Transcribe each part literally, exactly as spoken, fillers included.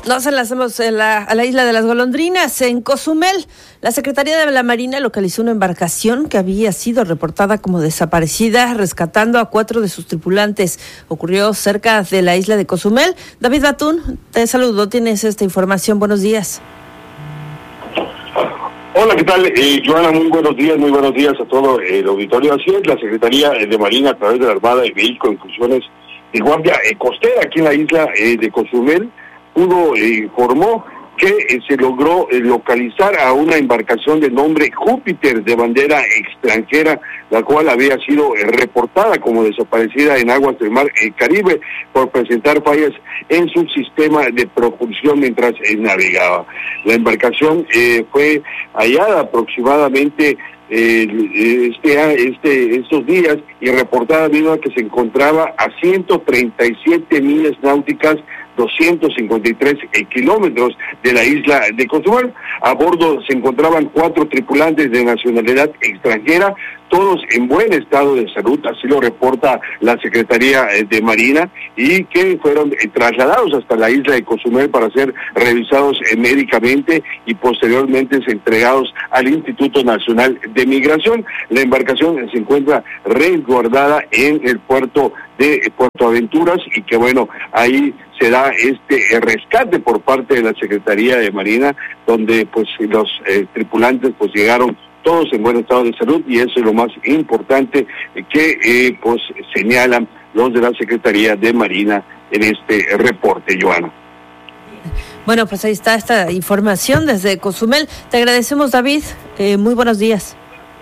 Nos enlazamos a la, a la isla de las Golondrinas, en Cozumel. La Secretaría de la Marina localizó una embarcación que había sido reportada como desaparecida, rescatando a cuatro de sus tripulantes. Ocurrió cerca de la isla de Cozumel. David Batún, te saludo, tienes esta información. Buenos días. Hola, ¿qué tal? Eh, Joana, muy buenos días, muy buenos días a todo el auditorio. Así es, la Secretaría de Marina, a través de la Armada y Vehículos en Funciones de Guardia eh, Costera, aquí en la isla eh, de Cozumel, pudo eh, informó que eh, se logró eh, localizar a una embarcación de nombre Júpiter, de bandera extranjera, la cual había sido eh, reportada como desaparecida en aguas del mar eh, Caribe por presentar fallas en su sistema de propulsión mientras eh, navegaba. La embarcación eh, fue hallada aproximadamente Eh, este, este, estos días y reportada debido a que se encontraba a ciento treinta y siete millas náuticas, doscientos cincuenta y tres kilómetros de la isla de Cozumel. A bordo se encontraban cuatro tripulantes de nacionalidad extranjera, todos en buen estado de salud, así lo reporta la Secretaría de Marina, y que fueron eh, trasladados hasta la isla de Cozumel para ser revisados eh, médicamente y posteriormente entregados al Instituto Nacional de Migración. La embarcación se encuentra resguardada en el puerto de eh, Puerto Aventuras, y que bueno, ahí se da este eh, rescate por parte de la Secretaría de Marina, donde pues los eh, tripulantes pues llegaron todos en buen estado de salud, y eso es lo más importante que eh, pues señalan los de la Secretaría de Marina en este reporte, Joana. Bueno, pues ahí está esta información desde Cozumel. Te agradecemos, David. Eh, muy buenos días.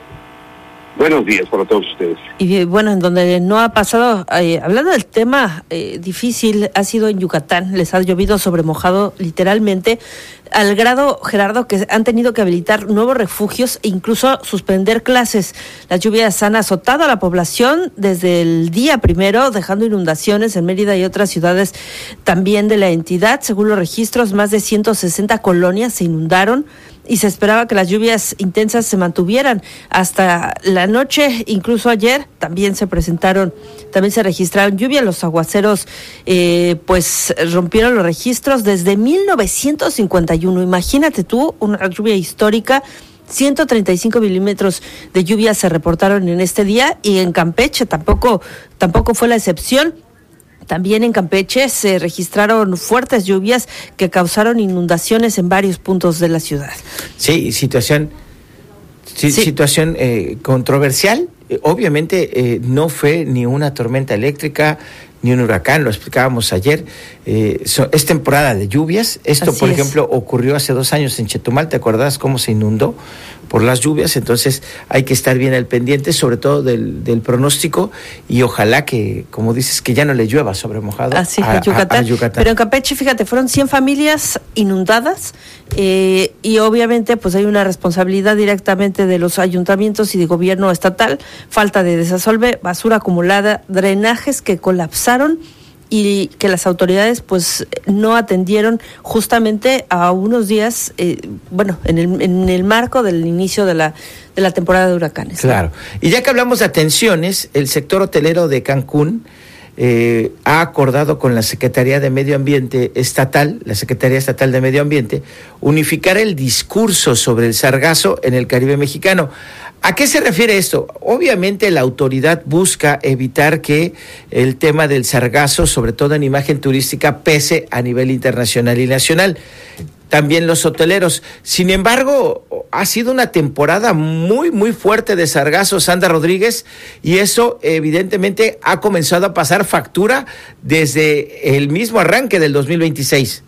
Buenos días para todos ustedes. Y bueno, en donde no ha pasado, eh, hablando del tema eh, difícil, ha sido en Yucatán. Les ha llovido sobre mojado literalmente, al grado, Gerardo, que han tenido que habilitar nuevos refugios e incluso suspender clases. Las lluvias han azotado a la población desde el día primero, dejando inundaciones en Mérida y otras ciudades también de la entidad. Según los registros, más de ciento sesenta colonias se inundaron, y se esperaba que las lluvias intensas se mantuvieran hasta la noche. Incluso ayer también se presentaron, también se registraron lluvias. Los aguaceros eh, pues rompieron los registros desde mil novecientos cincuenta y uno. Imagínate tú, una lluvia histórica. ciento treinta y cinco milímetros de lluvia se reportaron en este día, y en Campeche tampoco, tampoco fue la excepción. También en Campeche se registraron fuertes lluvias que causaron inundaciones en varios puntos de la ciudad. Sí, situación, sí, sí. situación eh, controversial. Eh, obviamente eh, no fue ni una tormenta eléctrica ni un huracán, lo explicábamos ayer. Eh, so, es temporada de lluvias. Esto, Así por es. ejemplo, ocurrió hace dos años en Chetumal. ¿Te acuerdas cómo se inundó por las lluvias? Entonces hay que estar bien al pendiente, sobre todo del, del pronóstico, y ojalá que, como dices, que ya no le llueva sobre mojado Así, a, a, Yucatán. A, a Yucatán. Pero en Campeche, fíjate, fueron cien familias inundadas, eh, y obviamente pues hay una responsabilidad directamente de los ayuntamientos y de gobierno estatal, falta de desasolve, basura acumulada, drenajes que colapsaron, y que las autoridades pues no atendieron justamente a unos días, eh, bueno, en el, en el marco del inicio de la de la temporada de huracanes. Claro. Y ya que hablamos de atenciones, el sector hotelero de Cancún eh, ha acordado con la Secretaría de Medio Ambiente Estatal, la Secretaría Estatal de Medio Ambiente, unificar el discurso sobre el sargazo en el Caribe mexicano. ¿A qué se refiere esto? Obviamente la autoridad busca evitar que el tema del sargazo, sobre todo en imagen turística, pese a nivel internacional y nacional. También los hoteleros. Sin embargo, ha sido una temporada muy, muy fuerte de sargazo, Sandra Rodríguez, y eso evidentemente ha comenzado a pasar factura desde el mismo arranque del dos mil veintiséis.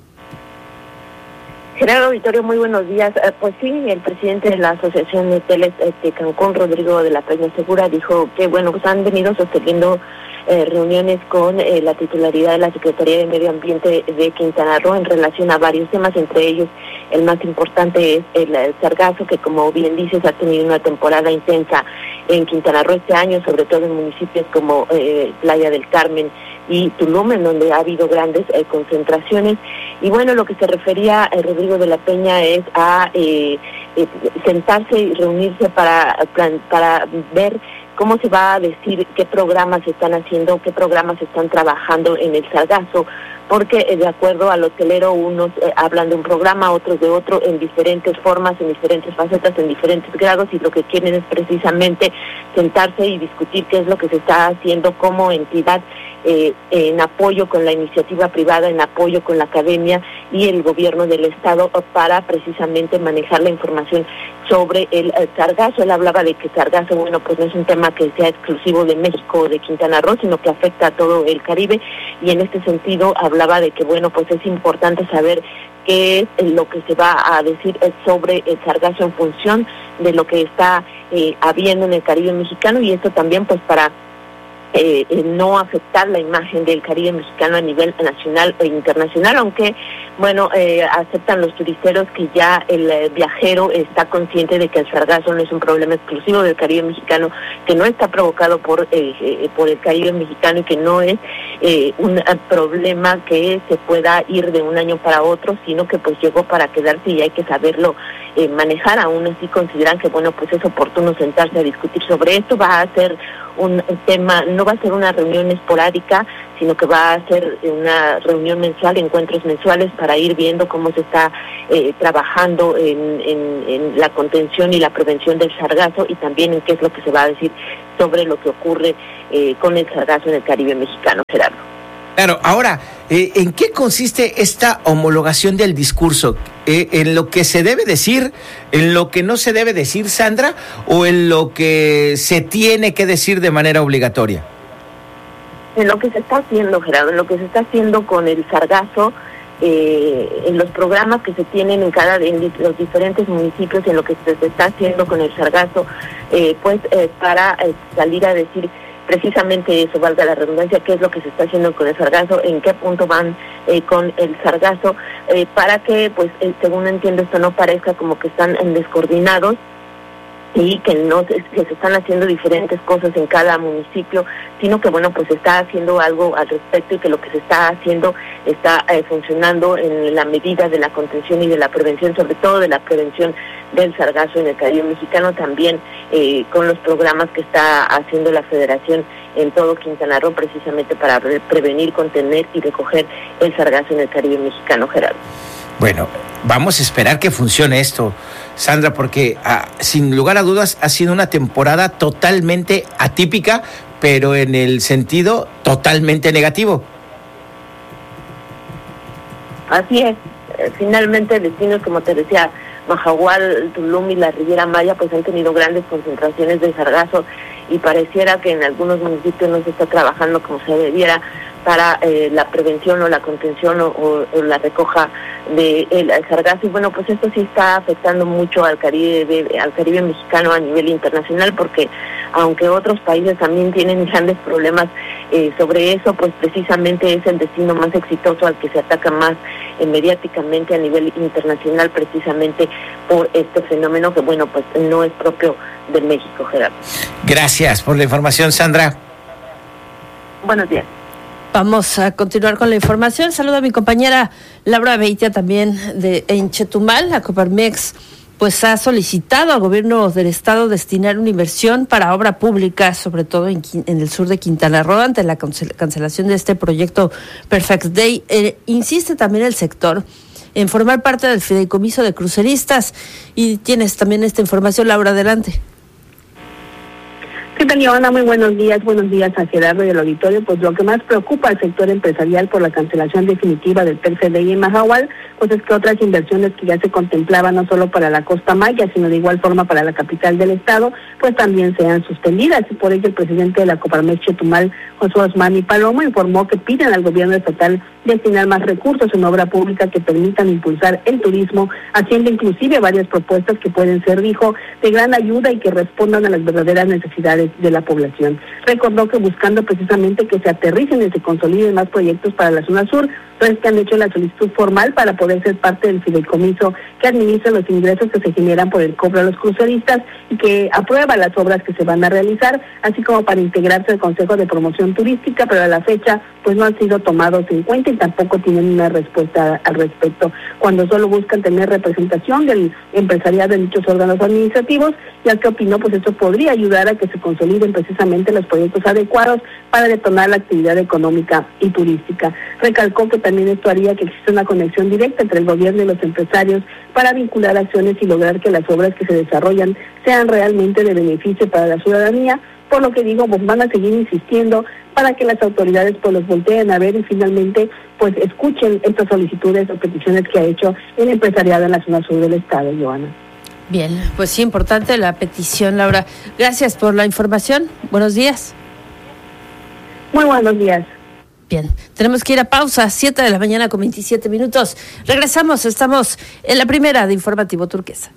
Gerardo Auditorio, muy buenos días. Eh, pues sí, el presidente de la Asociación de Hoteles de Cancún, Rodrigo de la Peña Segura, dijo que, bueno, pues han venido sosteniendo eh, reuniones con eh, la titularidad de la Secretaría de Medio Ambiente de Quintana Roo en relación a varios temas, entre ellos el más importante es el, el sargazo, que como bien dices ha tenido una temporada intensa en Quintana Roo este año, sobre todo en municipios como eh, Playa del Carmen y Tulum, en donde ha habido grandes eh, concentraciones. Y bueno, lo que se refería eh, Rodrigo de la Peña es a eh, eh, sentarse y reunirse para, plan, para ver cómo se va a decir qué programas se están haciendo, qué programas se están trabajando en el sargazo, porque eh, de acuerdo al hotelero unos eh, hablan de un programa, otros de otro, en diferentes formas, en diferentes facetas, en diferentes grados, y lo que quieren es precisamente sentarse y discutir qué es lo que se está haciendo como entidad eh, en apoyo con la iniciativa privada, en apoyo con la academia y el gobierno del estado para precisamente manejar la información sobre el, el sargazo. Él hablaba de que sargazo, bueno, pues no es un tema que sea exclusivo de México o de Quintana Roo, sino que afecta a todo el Caribe, y en este sentido hablaba de que, bueno, pues es importante saber qué es lo que se va a decir sobre el sargazo en función de lo que está eh, habiendo en el Caribe mexicano, y esto también pues para Eh, eh, no afectar la imagen del Caribe mexicano a nivel nacional e internacional, aunque, bueno, eh, aceptan los turisteros que ya el eh, viajero está consciente de que el sargazo no es un problema exclusivo del Caribe mexicano, que no está provocado por eh, eh, por el Caribe mexicano y que no es eh, un uh, problema que se pueda ir de un año para otro, sino que pues llegó para quedarse y hay que saberlo eh, manejar. Aún así consideran que, bueno, pues es oportuno sentarse a discutir sobre esto. Va a ser un tema, no va a ser una reunión esporádica, sino que va a ser una reunión mensual, encuentros mensuales, para ir viendo cómo se está eh, trabajando en, en, en la contención y la prevención del sargazo, y también en qué es lo que se va a decir sobre lo que ocurre eh, con el sargazo en el Caribe mexicano, Gerardo. Claro, ahora, eh, ¿en qué consiste esta homologación del discurso? Eh, ¿En lo que se debe decir, en lo que no se debe decir, Sandra, o en lo que se tiene que decir de manera obligatoria? En lo que se está haciendo, Gerardo, en lo que se está haciendo con el sargazo, eh, en los programas que se tienen en cada en los diferentes municipios, en lo que se, se está haciendo con el sargazo, eh, pues eh, para eh, salir a decir precisamente eso, valga la redundancia, qué es lo que se está haciendo con el sargazo, en qué punto van eh, con el sargazo, eh, para que, pues, eh, según entiendo, esto no parezca como que están en descoordinados y que no que se están haciendo diferentes cosas en cada municipio, sino que, bueno, pues se está haciendo algo al respecto, y que lo que se está haciendo está eh, funcionando en la medida de la contención y de la prevención, sobre todo de la prevención del sargazo en el Caribe mexicano, también eh, con los programas que está haciendo la Federación en todo Quintana Roo, precisamente para pre- prevenir, contener y recoger el sargazo en el Caribe mexicano, Gerardo. Bueno, vamos a esperar que funcione esto, Sandra, porque ah, sin lugar a dudas ha sido una temporada totalmente atípica, pero en el sentido totalmente negativo. Así es. Eh, finalmente, destinos como te decía, Mahahual, Tulum y la Riviera Maya, pues han tenido grandes concentraciones de sargazo, y pareciera que en algunos municipios no se está trabajando como se debiera para eh, la prevención o la contención o, o, o la recoja de el, el sargazo. Y bueno, pues esto sí está afectando mucho al Caribe, al Caribe mexicano a nivel internacional, porque aunque otros países también tienen grandes problemas eh, sobre eso, pues precisamente es el destino más exitoso al que se ataca más eh, mediáticamente a nivel internacional, precisamente por este fenómeno que, bueno, pues no es propio de México, Gerardo. Gracias por la información, Sandra. Buenos días. Vamos a continuar con la información. Saludo a mi compañera Laura Beitia, también de en Chetumal. La Coparmex pues ha solicitado al gobierno del estado destinar una inversión para obra pública, sobre todo en, en el sur de Quintana Roo, ante la cancelación de este proyecto Perfect Day. Eh, insiste también el sector en formar parte del fideicomiso de cruceristas, y tienes también esta información, Laura, adelante. ¿Qué tal, Joana? Muy buenos días. Buenos días a Gerardo y al auditorio. Pues lo que más preocupa al sector empresarial por la cancelación definitiva del Perfect Day en Mahahual, pues es que otras inversiones que ya se contemplaban no solo para la Costa Maya, sino de igual forma para la capital del estado, pues también sean suspendidas. Y por ello el presidente de la Coparmex Chetumal, Josué Osmani Palomo, informó que piden al gobierno estatal destinar más recursos en obra pública que permitan impulsar el turismo, haciendo inclusive varias propuestas que pueden ser, dijo, de gran ayuda y que respondan a las verdaderas necesidades de la población. Recordó que buscando precisamente que se aterricen y se consoliden más proyectos para la zona sur, entonces que han hecho la solicitud formal para poder ser parte del fideicomiso que administra los ingresos que se generan por el cobro a los cruceristas y que aprueba las obras que se van a realizar, así como para integrarse al Consejo de Promoción Turística, pero a la fecha pues no han sido tomados en cuenta y tampoco tienen una respuesta al respecto, cuando solo buscan tener representación del empresariado en dichos órganos administrativos, ya que opinó pues esto podría ayudar a que se consoliden precisamente los proyectos adecuados para detonar la actividad económica y turística. Recalcó que también esto haría que exista una conexión directa entre el gobierno y los empresarios para vincular acciones y lograr que las obras que se desarrollan sean realmente de beneficio para la ciudadanía, por lo que digo, pues van a seguir insistiendo para que las autoridades pues los volteen a ver y finalmente pues escuchen estas solicitudes o peticiones que ha hecho el empresariado en la zona sur del estado, Joana. Bien, pues sí, importante la petición, Laura. Gracias por la información. Buenos días. Muy buenos días. Bien, tenemos que ir a pausa, siete de la mañana con veintisiete minutos. Regresamos, estamos en la primera de Informativo Turquesa.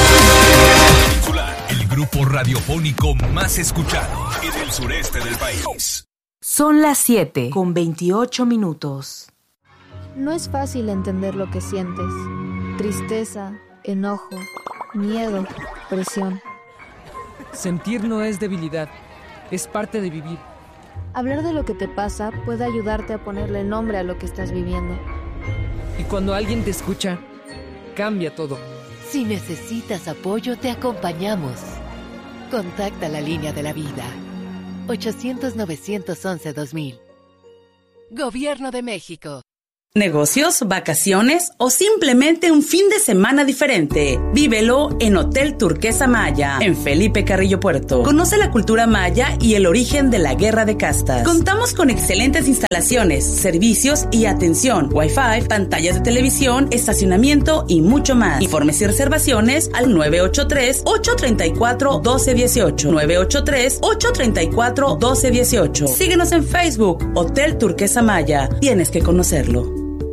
El grupo radiofónico más escuchado en el sureste del país. Son las siete con veintiocho minutos. No es fácil entender lo que sientes. Tristeza, enojo, miedo, presión. Sentir no es debilidad, es parte de vivir. Hablar de lo que te pasa puede ayudarte a ponerle nombre a lo que estás viviendo. Y cuando alguien te escucha, cambia todo. Si necesitas apoyo, te acompañamos. Contacta la línea de la vida. ochocientos, novecientos once, dos mil. Gobierno de México. Negocios, vacaciones o simplemente un fin de semana diferente. Vívelo en Hotel Turquesa Maya, en Felipe Carrillo Puerto. Conoce la cultura maya y el origen de la guerra de castas. Contamos con excelentes instalaciones, servicios y atención, Wi-Fi, pantallas de televisión, estacionamiento y mucho más. Informes y reservaciones al nueve ocho tres, ocho tres cuatro, uno dos uno ocho. nueve ocho tres, ocho tres cuatro, uno dos uno ocho. Síguenos en Facebook, Hotel Turquesa Maya. Tienes que conocerlo.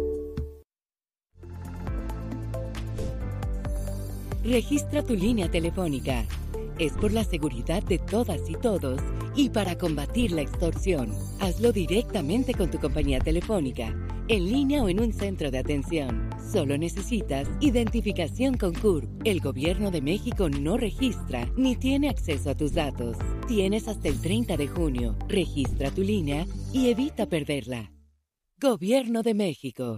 Registra tu línea telefónica. Es por la seguridad de todas y todos y para combatir la extorsión. Hazlo directamente con tu compañía telefónica, en línea o en un centro de atención. Solo necesitas identificación con C U R P. El Gobierno de México no registra ni tiene acceso a tus datos. Tienes hasta el treinta de junio. Registra tu línea y evita perderla. Gobierno de México.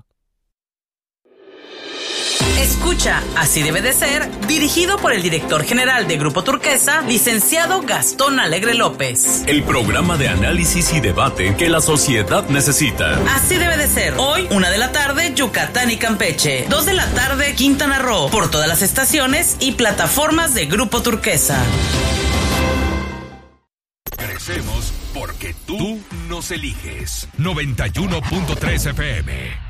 Escucha, así debe de ser, dirigido por el director general de Grupo Turquesa, licenciado Gastón Alegre López. El programa de análisis y debate que la sociedad necesita. Así debe de ser. Hoy, una de la tarde, Yucatán y Campeche. Dos de la tarde, Quintana Roo. Por todas las estaciones y plataformas de Grupo Turquesa. Crecemos porque tú nos eliges. noventa y uno punto tres F M.